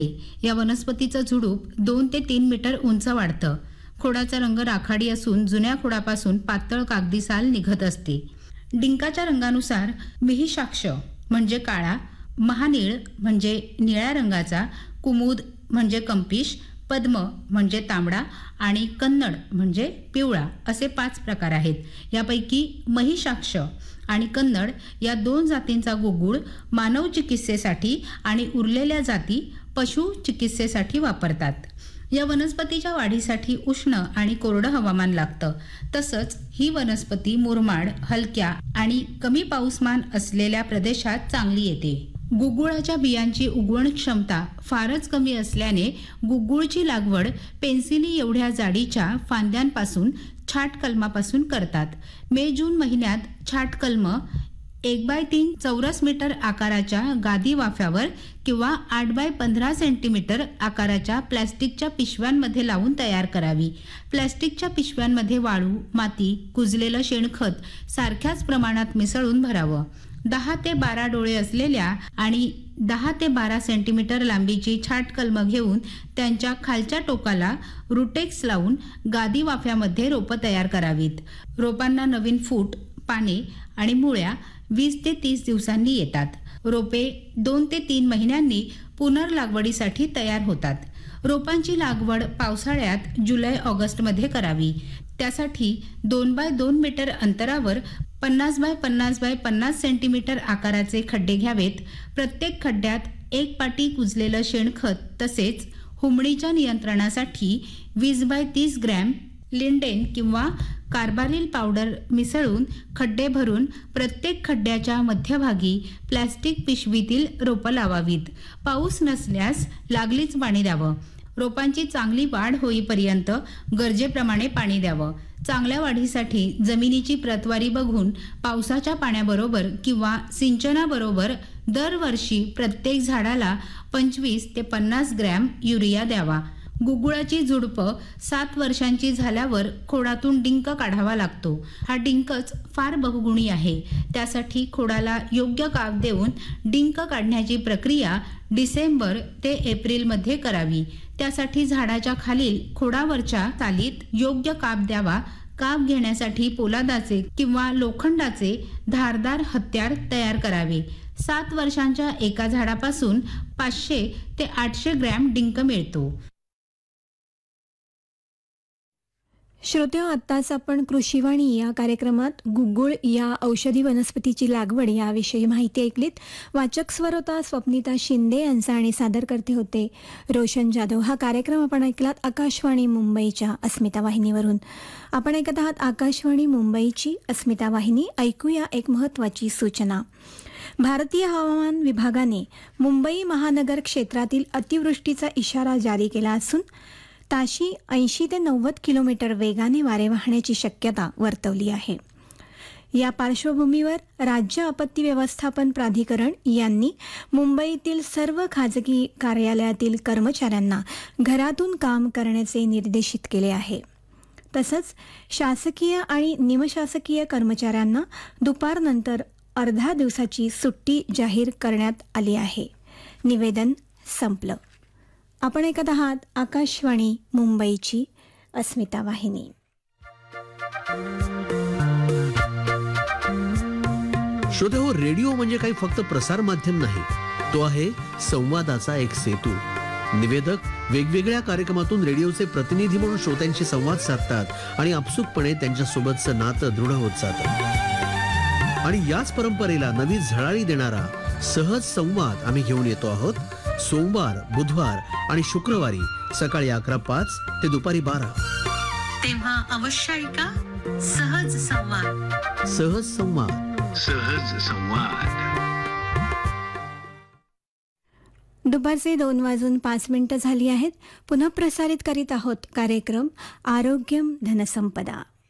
या वनस्पतीचं झुडूप 2 ते 3 मीटर उंच वाढतं. खोडाचा रंग राखाडी असून जुन्या खोडापासून पातळ कागदी साल निघत असते. डिंकाच्या रंगानुसार मिहिशाक्ष म्हणजे काळा, महानीळ म्हणजे निळ्या रंगाचा, कुमुद म्हणजे कंपिश, पद्म म्हणजे तांबडा आणि कन्नड म्हणजे पिवळा असे 5 प्रकार आहेत. यापैकी महिशाक्ष आणि कन्नड या 2 जातींचा गुगुळ मानव चिकित्सेसाठी आणि उरलेल्या जाती पशु चिकित्सेसाठी वापरतात. या वनस्पतीच्या वाढीसाठी उष्ण आणि कोरडं हवामान लागतं. तसंच ही वनस्पती मुरमाड, हलक्या आणि कमी पाऊसमान असलेल्या प्रदेशात चांगली येते. गुगुळाच्या बियांची उगवण क्षमता फारच कमी असल्याने गुगुळची लागवड पेन्सिली एवढ्या जाडीच्या फांद्यांपासून छाटकलमापासून करतात. मे-जून महिन्यात छाटकलम 1x3 चौरस मीटर आकाराच्या गादी वाफ्यावर किंवा 8x15 सेंटीमीटर आकाराच्या प्लॅस्टिकच्या पिशव्यांमध्ये लावून तयार करावी. प्लॅस्टिकच्या पिशव्यांमध्ये वाळू, माती, कुजलेलं शेणखत सारख्याच प्रमाणात मिसळून भरावं. 10 ते 12 डोळे असलेल्या आणि 10 ते 12 सेंटीमीटर लांबीची छाटकलम घेऊन त्यांच्या खालच्या टोकाला रुटेक्स लावून गादी वाफ्यामध्ये रोपं तयार करावीत. रोपांना नवीन फूट, पाने आणि मुळ्या 20 ते 30 दिवसांनी येतात. रोपे 2 ते 3 महिन्यांनी पुनर्लागवडीसाठी तयार होतात. रोपांची लागवड पावसाळ्यात जुलै-ऑगस्टमध्ये करावी. त्यासाठी 2x2 मीटर अंतरावर 50x50x50 सेंटीमीटर आकाराचे खड्डे घ्यावेत. प्रत्येक खड्ड्यात 1 पाटी कुजलेलं शेणखत तसेच हुमणीच्या नियंत्रणासाठी 20x30 ग्रॅम लिंडेन किंवा कार्बारिल पावडर मिसळून खड्डे भरून प्रत्येक खड्ड्याच्या मध्यभागी प्लॅस्टिक पिशवीतील रोपं लावावीत. पाऊस नसल्यास लागलीच पाणी द्यावं. रोपांची चांगली वाढ होईपर्यंत गरजेप्रमाणे पाणी द्यावं. चांगल्या वाढीसाठी जमिनीची प्रतवारी बघून पावसाच्या पाण्याबरोबर किंवा सिंचनाबरोबर दरवर्षी प्रत्येक झाडाला 25 ते 50 ग्रॅम युरिया द्यावा. गुगुळाची झुडपं 7 वर्षांची झाल्यावर खोडातून डिंक काढावा लागतो. हा डिंकच फार बहुगुणी आहे. त्यासाठी खोडाला योग्य काप देऊन डिंक काढण्याची प्रक्रिया डिसेंबर ते एप्रिलमध्ये करावी. त्यासाठी झाडाच्या खालील खोडावरच्या सालीत योग्य काप द्यावा. काप घेण्यासाठी पोलादाचे किंवा लोखंडाचे धारदार हत्यार तयार करावे. 7 वर्षांच्या एका झाडापासून 500 ते 800 ग्रॅम डिंक मिळतो. श्रोत्यो, आत्ताच आपण कृषीवाणी या कार्यक्रमात गुगुळ या औषधी वनस्पतीची लागवड याविषयी माहिती ऐकलीत. वाचक स्वर होता स्वप्निता शिंदे यांचा आणि सादरकर्ते होते रोशन जाधव. हा कार्यक्रम आपण ऐकलात आकाशवाणी मुंबईच्या अस्मिता वाहिनीवरून. आपण ऐकत आहात आकाशवाणी मुंबईची अस्मिता वाहिनी. ऐकूया एक महत्त्वाची सूचना. भारतीय हवामान विभागाने मुंबई महानगर क्षेत्रातील अतिवृष्टीचा इशारा जारी केला असून ताशी 80 ते 90 किलोमीटर वेगाने वारे वाहण्याची शक्यता वर्तवली आहे. या पार्श्वभूमीवर राज्य आपत्ती व्यवस्थापन प्राधिकरण यांनी मुंबईतील सर्व खाजगी कार्यालयातील कर्मचाऱ्यांना घरातून काम करण्याचे निर्देशित केले आहे. तसंच शासकीय आणि निमशासकीय कर्मचाऱ्यांना दुपारनंतर अर्ध्या दिवसाची सुट्टी जाहीर करण्यात आली आहे. निवेदन संपलं. आपण ऐकत आहात आकाशवाणी मुंबईची अस्मिता वाहिनी. श्रोतेहो, रेडिओ म्हणजे काही फक्त प्रसार माध्यम नाही, तो आहे संवादाचा एक सेतू. निवेदक वेगवेगळ्या कार्यक्रमातून रेडिओचे प्रतिनिधी म्हणून श्रोत्यांशी संवाद साधतात आणि आपसुकपणे त्यांच्यासोबतचं नातं दृढ होत जातं. आणि याच परंपरेला नवी झळाळी देणारा सहज संवाद आम्ही घेऊन येतो आहोत. सोमवार, बुधवार आणि शुक्रवारी सकाळी 11:05 ते दुपारी 12. तेव्हा अवश्य ऐका सहज संवाद. सहज संवाद. सहज संवाद. दुपारचे 2:05 झाली आहेत. पुन्हा प्रसारित करीत आहोत कार्यक्रम आरोग्यम धनसंपदा.